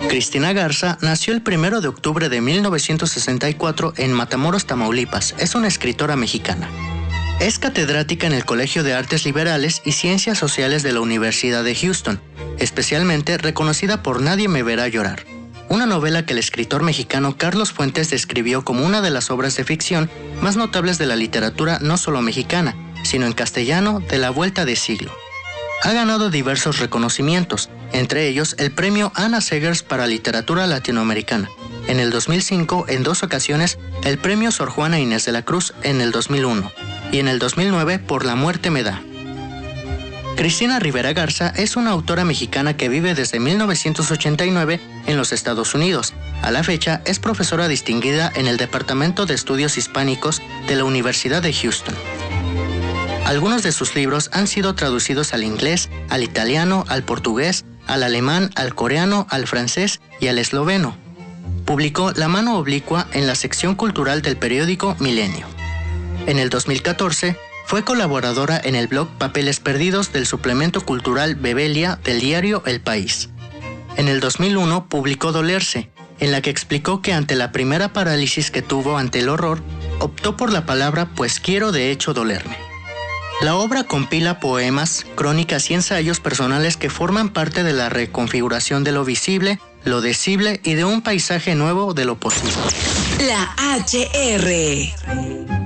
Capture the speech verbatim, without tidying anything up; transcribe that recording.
Cristina Garza nació el primero de octubre de mil novecientos sesenta y cuatro en Matamoros, Tamaulipas. Es una escritora mexicana. Es catedrática en el Colegio de Artes Liberales y Ciencias Sociales de la Universidad de Houston, especialmente reconocida por Nadie me verá llorar, una novela que el escritor mexicano Carlos Fuentes describió como una de las obras de ficción más notables de la literatura no solo mexicana, sino en castellano de la vuelta de siglo. Ha ganado diversos reconocimientos, entre ellos el premio Ana Seghers para literatura latinoamericana. En el dos mil cinco, en dos ocasiones, el premio Sor Juana Inés de la Cruz en el dos mil uno y en el dos mil nueve por La muerte me da. Cristina Rivera Garza es una autora mexicana que vive desde mil novecientos ochenta y nueve en los Estados Unidos. A la fecha es profesora distinguida en el Departamento de Estudios Hispánicos de la Universidad de Houston. Algunos de sus libros han sido traducidos al inglés, al italiano, al portugués, al alemán, al coreano, al francés y al esloveno. Publicó La mano oblicua en la sección cultural del periódico Milenio. En el dos mil catorce, fue colaboradora en el blog Papeles Perdidos del suplemento cultural Bebelia del diario El País. En el dos mil uno publicó Dolerse, en la que explicó que ante la primera parálisis que tuvo ante el horror, optó por la palabra pues quiero de hecho dolerme. La obra compila poemas, crónicas y ensayos personales que forman parte de la reconfiguración de lo visible, lo decible y de un paisaje nuevo de lo posible. La H R